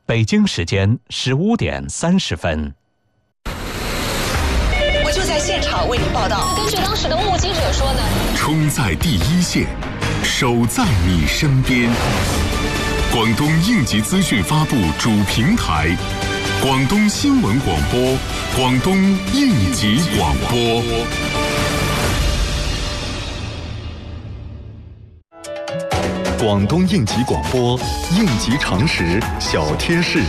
北京时间15点30分。 我就在现场为您报道。 根据当时的目击者说呢， 冲在第一线，守在你身边。广东应急资讯发布主平台，广东新闻广播，广东应急广播。广东应急广播，应急常识小贴士。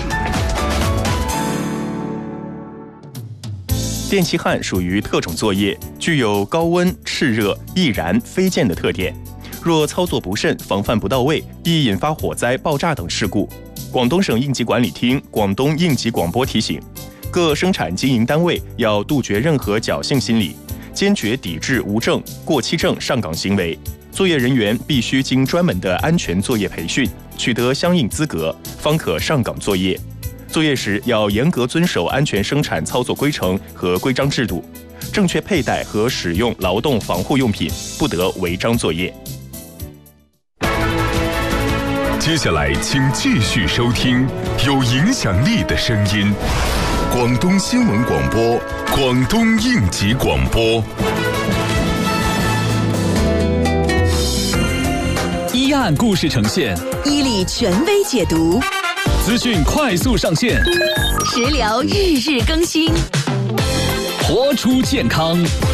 电气焊属于特种作业，具有高温、炽热、易燃、飞溅的特点。若操作不慎、防范不到位，易引发火灾、爆炸等事故。广东省应急管理厅、广东应急广播提醒，各生产经营单位要杜绝任何侥幸心理，坚决抵制无证、过期证上岗行为。作业人员必须经专门的安全作业培训，取得相应资格，方可上岗作业。作业时要严格遵守安全生产操作规程和规章制度，正确佩戴和使用劳动防护用品，不得违章作业。 接下来请继续收听有影响力的声音，广东新闻广播，广东应急广播。 一案故事呈现， 伊利权威解读， 资讯快速上线， 食疗日日更新， 活出健康。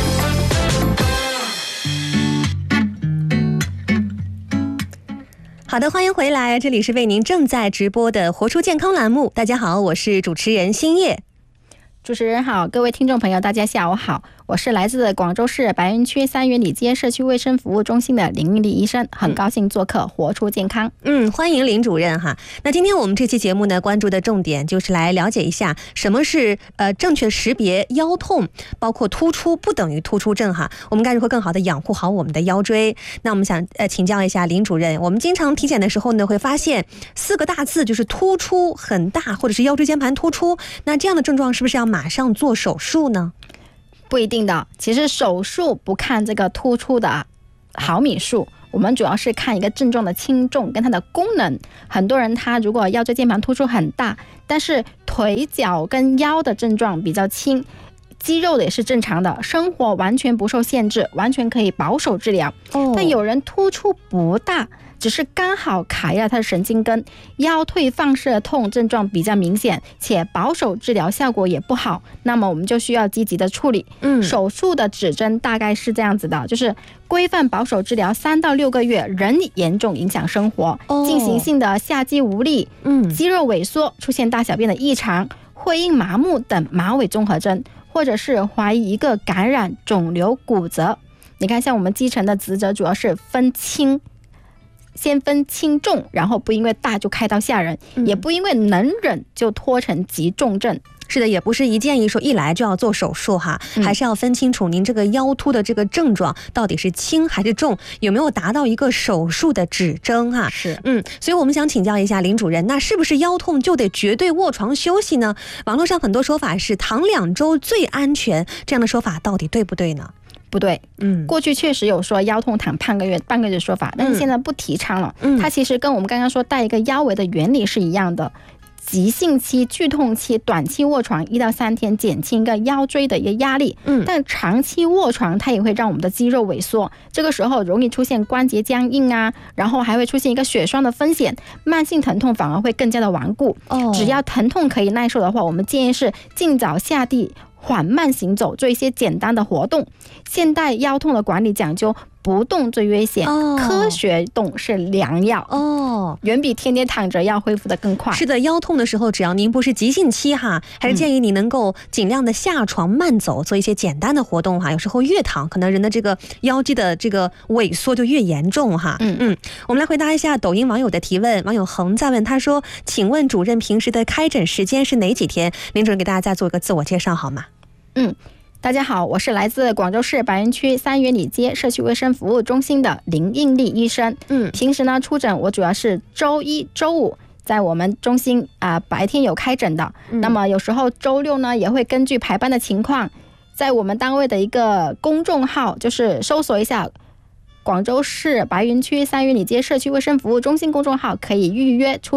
好的，欢迎回来，这里是为您正在直播的活出健康栏目。大家好，我是主持人新叶。 主持人好，各位听众朋友大家下午好，我是来自广州市白云区三元里街社区卫生服务中心的林玉丽医生，很高兴做客活出健康。 欢迎林主任哈。那今天我们这期节目呢，关注的重点就是来了解一下什么是正确识别腰痛，包括突出不等于突出症哈。我们该如何更好的养护好我们的腰椎？那我们想请教一下林主任，我们经常体检的时候呢，会发现4个大字，就是突出很大，或者是腰椎间盘突出。那这样的症状是不是要马上做手术呢？ 不一定的，其实手术不看这个突出的毫米数，我们主要是看一个症状的轻重跟它的功能。很多人他如果腰椎间盘突出很大，但是腿脚跟腰的症状比较轻，肌肉的也是正常的，生活完全不受限制，完全可以保守治疗。但有人突出不大，只是刚好卡压他的神经根，腰退放射痛症状比较明显，且保守治疗效果也不好，那么我们就需要积极的处理。手术的指针大概是这样子的，就是规范保守治疗3到6个月，仍严重影响生活，进行性的下肌无力，肌肉萎缩，出现大小便的异常，会阴麻木等马尾综合征，或者是怀疑一个感染、肿瘤、骨折。你看像我们基层的职责主要是先分轻重，然后不因为大就开刀吓人，也不因为能忍就拖成急重症。 是的，也不是一建议说一来就要做手术哈，还是要分清楚您这个腰突的这个症状到底是轻还是重，有没有达到一个手术的指征哈。 是， 所以我们想请教一下林主任，那是不是腰痛就得绝对卧床休息呢？网络上很多说法是躺2周最安全，这样的说法到底对不对呢？ 不对，过去确实有说腰痛躺半个月的说法，但是现在不提倡了。它其实跟我们刚刚说带一个腰围的原理是一样的。急性期、剧痛期、短期卧床1到3天，减轻一个腰椎的一个压力。但长期卧床，它也会让我们的肌肉萎缩，这个时候容易出现关节僵硬啊，然后还会出现一个血栓的风险，慢性疼痛反而会更加的顽固。只要疼痛可以耐受的话，我们建议是尽早下地，缓慢行走，做一些简单的活动。现代腰痛的管理讲究不动最危险，科学动是良药远比天天躺着要恢复的更快。 是的，腰痛的时候，只要您不是急性期哈，还是建议你能够尽量的下床慢走，做一些简单的活动哈。有时候越躺，可能人的这个腰肌的这个萎缩就越严重哈。我们来回答一下抖音网友的提问。网友恒在问，他说：“请问主任平时的开诊时间是哪几天？”林主任给大家再做一个自我介绍好吗？ 大家好，我是来自广州市白云区三元里街社区卫生服务中心的林应丽医生。平时呢出诊我主要是周一、周五在我们中心白天有开诊的。那么有时候周六呢也会根据排班的情况，在我们单位的一个公众号，就是搜索一下广州市白云区三元里街社区卫生服务中心公众号，可以预约出诊。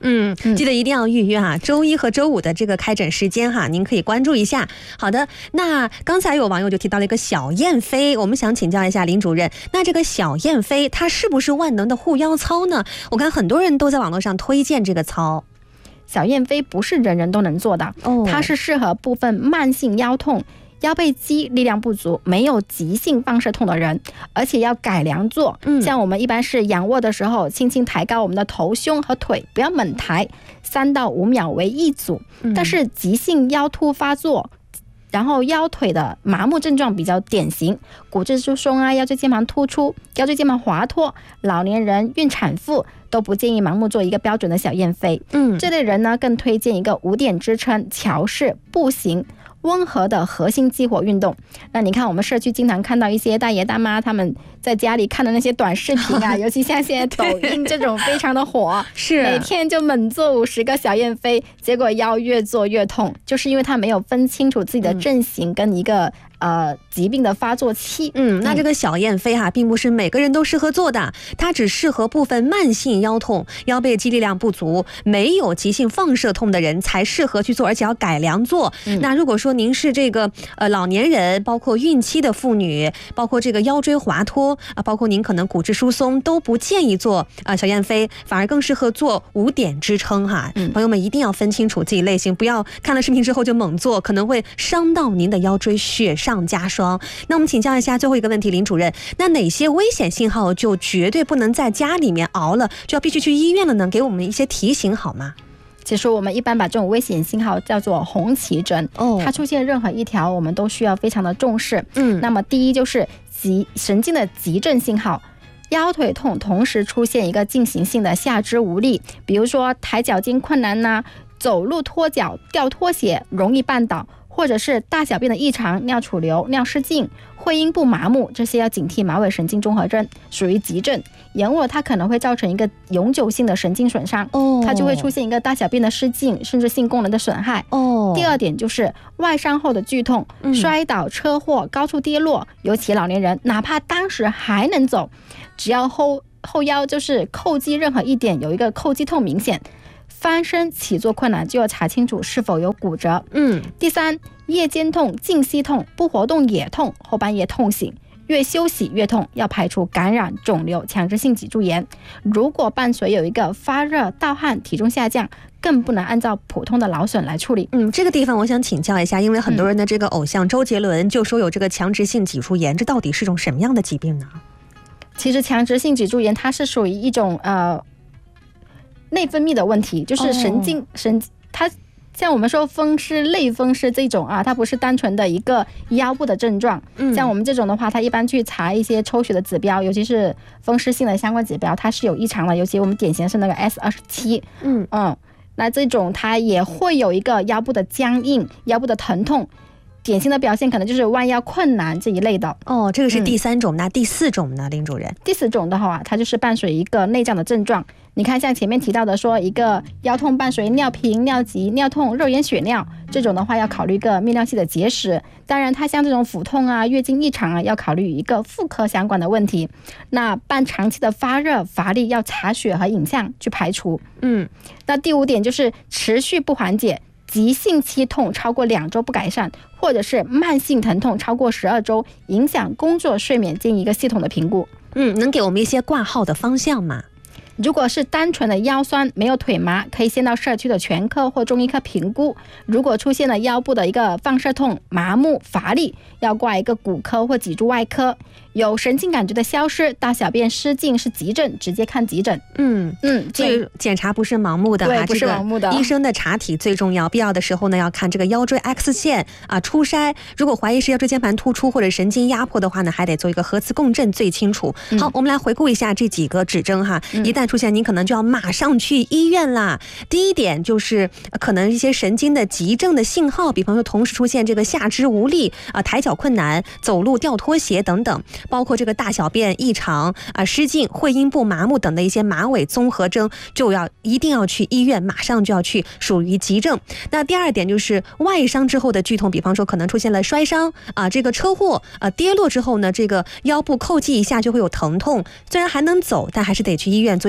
记得一定要预约哈，周一和周五的这个开诊时间哈，您可以关注一下。好的，那刚才有网友就提到了一个小燕飞，我们想请教一下林主任，那这个小燕飞它是不是万能的护腰操呢？我看很多人都在网络上推荐这个操。 小燕飞不是人人都能做的，它是适合部分慢性腰痛、腰背肌力量不足、没有急性放射痛的人，而且要改良做。像我们一般是仰卧的时候，轻轻抬高我们的头、胸和腿，不要猛抬，3到5秒为一组。但是急性腰突发作，然后腰腿的麻木症状比较典型，骨质疏松啊、腰椎间盘突出、腰椎间盘滑脱、老年人、孕产妇都不建议盲目做一个标准的小燕飞。这类人呢，更推荐一个5点支撑、桥式、步行、温和的核心激活运动。那你看我们社区经常看到一些大爷大妈他们在家里看的那些短视频啊尤其像现在抖音这种非常的火是每天就猛做50个小燕飞，结果腰越做越痛，就是因为他没有分清楚自己的阵型跟一个疾病的发作期。 那这个小燕飞哈，并不是每个人都适合做的，它只适合部分慢性腰痛、腰背肌力量不足、没有急性放射痛的人才适合去做，而且要改良做。那如果说您是这个老年人，包括孕期的妇女，包括这个腰椎滑脱包括您可能骨质疏松，都不建议做小燕飞，反而更适合做5点支撑哈。朋友们一定要分清楚自己类型，不要看了视频之后就猛做，可能会伤到您的腰椎，雪上加霜。那我们请教一下最后一个问题，林主任，那哪些危险信号就绝对不能在家里面熬了，就要必须去医院了呢？给我们一些提醒好吗？ 其实我们一般把这种危险信号叫做红旗针，它出现任何一条我们都需要非常的重视。那么第一就是神经的急症信号，腰腿痛同时出现一个进行性的下肢无力，比如说抬脚尖困难呐，走路脱脚、掉拖鞋、容易绊倒，或者是大小便的异常、尿储留、尿失禁、会阴部麻木，这些要警惕马尾神经综合征，属于急症。延误了它可能会造成一个永久性的神经损伤，它就会出现一个大小便的失禁，甚至性功能的损害。第二点就是外伤后的剧痛，摔倒、车祸、高处跌落，尤其老年人，哪怕当时还能走，只要后腰就是扣肌任何一点有一个扣肌痛明显，翻身起坐困难，就要查清楚是否有骨折。第三，夜间痛、静息痛，不活动也痛，后半夜痛醒，越休息越痛，要排除感染、肿瘤、强直性脊柱炎。如果伴随有一个发热、盗汗、体重下降，更不能按照普通的劳损来处理。 这个地方我想请教一下，因为很多人的这个偶像周杰伦就说有这个强直性脊柱炎，这到底是种什么样的疾病呢？ 其实强直性脊柱炎它是属于一种内分泌的问题，就是它像我们说风湿、类风湿这种它不是单纯的一个腰部的症状。像我们这种的话，它一般去查一些抽血的指标，尤其是风湿性的相关指标，它是有异常的，尤其我们典型是那个 S27。那这种它也会有一个腰部的僵硬、腰部的疼痛。典型的表现可能就是弯腰困难这一类的。 这个是第3种，那第4种呢，林主任？ 第4种的话，它就是伴随一个内脏的症状。你看像前面提到的说一个腰痛伴随尿频、尿急、尿痛、肉眼血尿，这种的话要考虑一个泌尿系的结石。当然它像这种腹痛月经异常要考虑一个妇科相关的问题。那伴长期的发热乏力，要查血和影像去排除。那第5点就是持续不缓解，急性期痛超过2周不改善，或者是慢性疼痛超过12周，影响工作睡眠，建议一个系统的评估。 能给我们一些挂号的方向吗？ 如果是单纯的腰酸没有腿麻，可以先到社区的全科或中医科评估。如果出现了腰部的一个放射痛、麻木、乏力，要挂一个骨科或脊柱外科。有神经感觉的消失、大小便失禁是急症，直接看急诊。 所以检查不是盲目的， 对，不是盲目的。 医生的查体最重要，必要的时候呢，要看这个腰椎 X 线初筛。如果怀疑是腰椎间盘突出或者神经压迫的话呢，还得做一个核磁共振最清楚。好，我们来回顾一下这几个指征哈。一旦出现，您可能就要马上去医院啦。第一点就是可能一些神经的急症的信号，比方说同时出现这个下肢无力抬脚困难、走路掉拖鞋等等。包括这个大小便异常失禁、会阴部麻木等的一些马尾综合征，就一定要去医院，马上就要去，属于急症。那第2点就是外伤之后的剧痛，比方说可能出现了摔伤这个车祸跌落之后呢，这个腰部扣击一下就会有疼痛，虽然还能走，但还是得去医院做一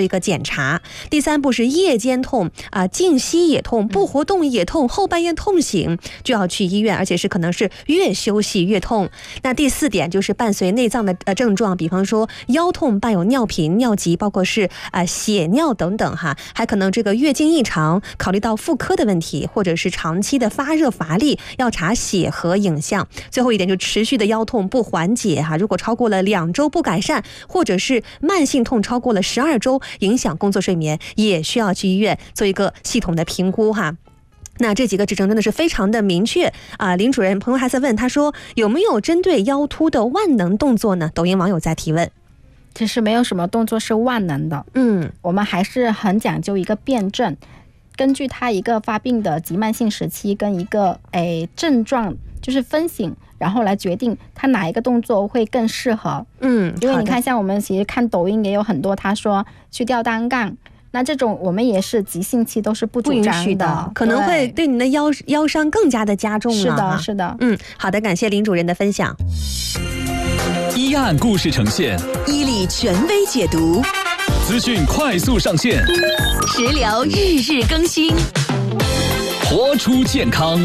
一个检查。第3步是夜间痛静息也痛，不活动也痛，后半夜痛醒就要去医院，而且是可能是越休息越痛。那第4点就是伴随内脏的症状，比方说腰痛伴有尿频、尿急，包括是血尿等等哈，还可能这个月经异常，考虑到妇科的问题，或者是长期的发热乏力，要查血和影像。最后一点就持续的腰痛不缓解哈，如果超过了2周不改善，或者是慢性痛超过了12周，影响工作睡眠，也需要去医院做一个系统的评估哈。那这几个指征真的是非常的明确林主任，朋友还在问，他说有没有针对腰突的万能动作呢？抖音网友在提问。 其实没有什么动作是万能的，我们还是很讲究一个辩证，根据他一个发病的急慢性时期跟一个症状就是分型，然后来决定他哪一个动作会更适合。因为你看像我们其实看抖音也有很多他说去吊单杠，那这种我们也是急性期都是不主张的， 可能会对你的腰伤更加的加重了。 是的。 好的，感谢林主任的分享。 一案故事呈现， 伊利权威解读， 资讯快速上线， 食疗日日更新， 活出健康。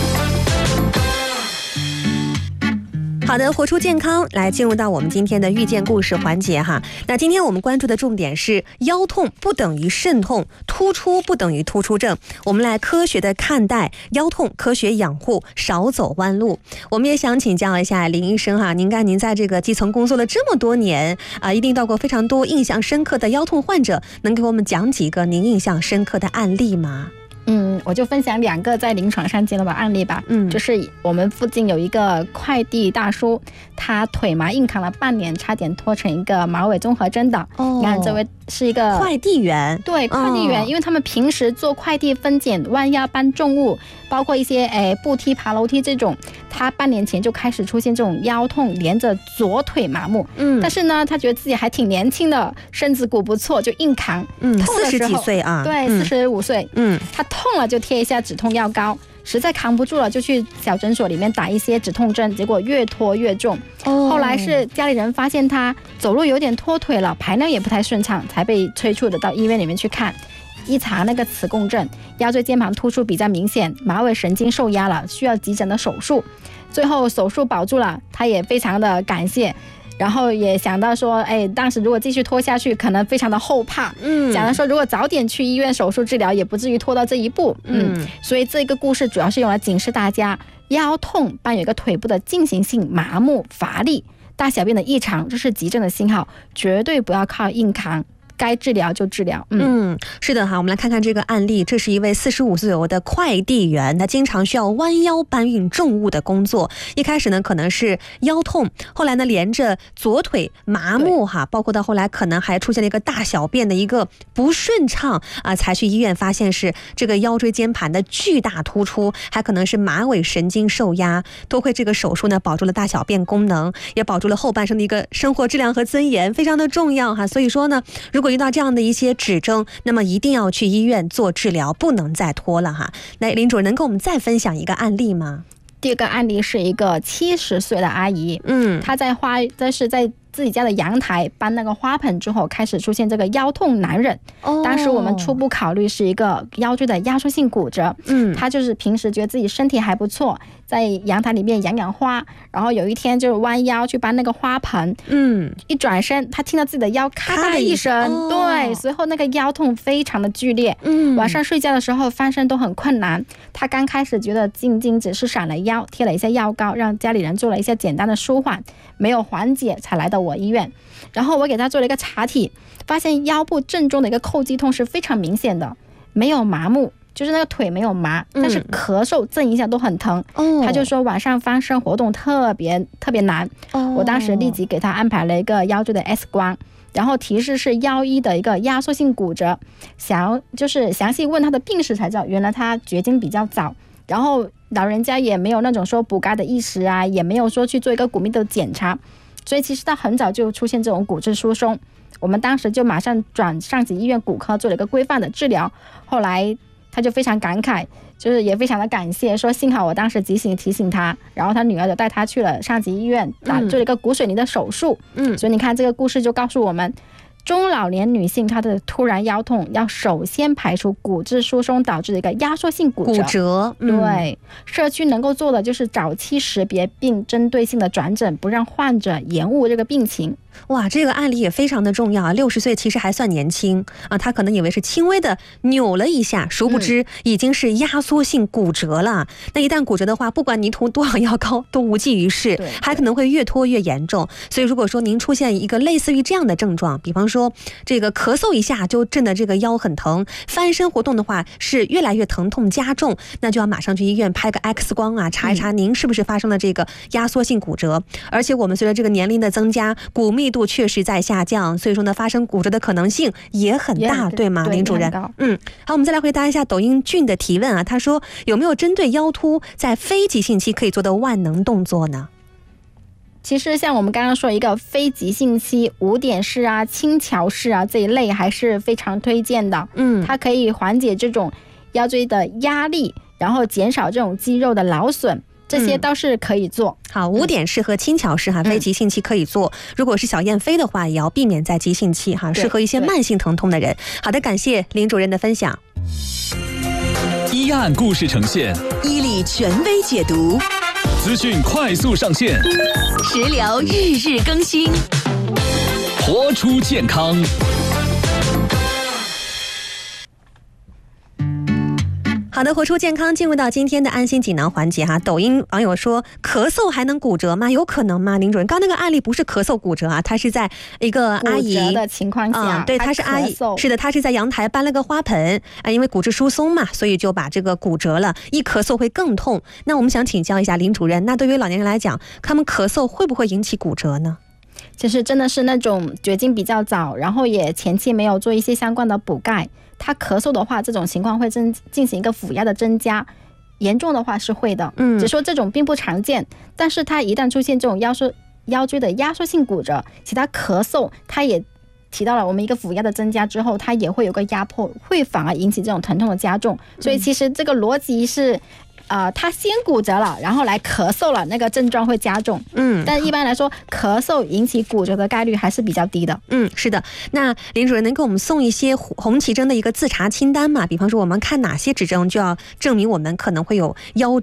好的，活出健康，来进入到我们今天的遇见故事环节哈。那今天我们关注的重点是腰痛不等于肾痛，突出不等于突出症。我们来科学的看待腰痛，科学养护，少走弯路。我们也想请教一下林医生哈，您看您在这个基层工作了这么多年一定到过非常多印象深刻的腰痛患者，能给我们讲几个您印象深刻的案例吗？ 我就分享2个在临床上见到的案例吧。就是我们附近有一个快递大叔，他腿麻硬扛了半年，差点拖成一个马尾综合征的。你看这位是一个快递员， 对，快递员，因为他们平时做快递分拣、弯腰搬重物，包括一些步梯、爬楼梯这种，他半年前就开始出现这种腰痛，连着左腿麻木。但是呢，他觉得自己还挺年轻的，身子骨不错，就硬扛。 40几岁啊？ 对，45岁。他痛了就贴一下止痛药膏，实在扛不住了就去小诊所里面打一些止痛针，结果越拖越重。后来是家里人发现他走路有点脱腿了，排尿也不太顺畅，才被催促的到医院里面去看。一查那个磁共振，腰椎间盘突出比较明显，马尾神经受压了，需要急诊的手术。最后手术保住了，他也非常的感谢。然后也想到说，当时如果继续拖下去，可能非常的后怕。想到说，如果早点去医院手术治疗，也不至于拖到这一步。所以这个故事主要是用来警示大家，腰痛伴有一个腿部的进行性麻木、乏力、大小便的异常，这是急症的信号，绝对不要靠硬扛。该治疗就治疗。 是的哈，我们来看看这个案例。这是一位45岁左右的快递员，他经常需要弯腰搬运重物的工作。一开始呢，可能是腰痛，后来呢，连着左腿麻木哈，包括到后来可能还出现了一个大小便的一个不顺畅才去医院发现是这个腰椎间盘的巨大突出，还可能是马尾神经受压。多亏这个手术呢，保住了大小便功能，也保住了后半生的一个生活质量和尊严，非常的重要哈。所以说呢，如果遇到这样的一些指征，那么一定要去医院做治疗，不能再拖了哈。那林主任能跟我们再分享一个案例吗？ 第二个案例是一个70岁的阿姨，她在自己家的阳台搬那个花盆之后，开始出现这个腰痛难忍。当时我们初步考虑是一个腰椎的压缩性骨折。她就是平时觉得自己身体还不错，在阳台里面养花，然后有一天就弯腰去搬那个花盆，一转身她听到自己的腰咔嗒一声，对，随后那个腰痛非常的剧烈，晚上睡觉的时候翻身都很困难。她刚开始觉得仅仅只是闪了腰，贴了一些药膏，让家里人做了一些简单的舒缓，没有缓解，才来到我医院。然后我给他做了一个查体，发现腰部正中的一个扣肌痛是非常明显的，没有麻木，就是那个腿没有麻，但是咳嗽震一下都很疼。他就说晚上翻身活动特别难。我当时立即给他安排了一个腰椎的 X 光，然后提示是腰一的一个压缩性骨折，就是详细问他的病史才知道，原来他绝经比较早，然后老人家也没有那种说补钙的意识啊，也没有说去做一个骨密度检查，所以其实他很早就出现这种骨质疏松。我们当时就马上转上级医院骨科做了一个规范的治疗。后来他就非常感慨，就是也非常的感谢，说幸好我当时及时提醒他，然后他女儿就带他去了上级医院做了一个骨水泥的手术。所以你看这个故事就告诉我们， 中老年女性她的突然腰痛，要首先排除骨质疏松导致的一个压缩性骨折。对，社区能够做的就是早期识别并针对性的转诊，不让患者延误这个病情。 哇，这个案例也非常的重要啊！60岁其实还算年轻啊，他可能以为是轻微的扭了一下，殊不知已经是压缩性骨折了。那一旦骨折的话，不管你涂多少药膏都无济于事，还可能会越拖越严重。所以如果说您出现一个类似于这样的症状，比方说这个咳嗽一下就震得这个腰很疼，翻身活动的话是越来越疼痛加重，那就要马上去医院拍个 X 光啊，查一查您是不是发生了这个压缩性骨折。而且我们随着这个年龄的增加，骨密度确实在下降，所以说呢，发生骨折的可能性也很大，对吗，林主任？好，我们再来回答一下抖音俊的提问啊，他说有没有针对腰突在非急性期可以做的万能动作呢？ 其实像我们刚刚说一个非急性期5点式啊、轻巧式啊这一类还是非常推荐的。它可以缓解这种腰椎的压力，然后减少这种肌肉的劳损。这些倒是可以做。 好，5点式和轻巧式哈，非急性期可以做。如果是小燕飞的话，也要避免在急性期哈，适合一些慢性疼痛的人。好的，感谢林主任的分享。 一案故事呈现， 伊利权威解读， 资讯快速上线， 食疗日日更新， 活出健康。 好的，活出健康，进入到今天的安心锦囊环节哈。抖音网友说，咳嗽还能骨折吗？有可能吗？林主任，刚那个案例不是咳嗽骨折啊，他是在一个阿姨骨折的情况下， 对，他是阿姨，是的，他是在阳台搬了个花盆啊，因为骨质疏松嘛，所以就把这个骨折了，一咳嗽会更痛。那我们想请教一下林主任，那对于老年人来讲，他们咳嗽会不会引起骨折呢？ 其实真的是那种绝经比较早，然后也前期没有做一些相关的补钙，他咳嗽的话，这种情况会进行一个腹压的增加，严重的话是会的。只说这种并不常见，但是他一旦出现这种腰椎的压缩性骨折，其他咳嗽他也提到了我们一个腹压的增加之后，它也会有个压迫，会反而引起这种疼痛的加重。所以其实这个逻辑是他先骨折了，然后来咳嗽了，那个症状会加重。但一般来说，咳嗽引起骨折的概率还是比较低的。 是的。那林主任能给我们送一些红旗针的一个自查清单吗？比方说我们看哪些指征就要证明我们可能会有腰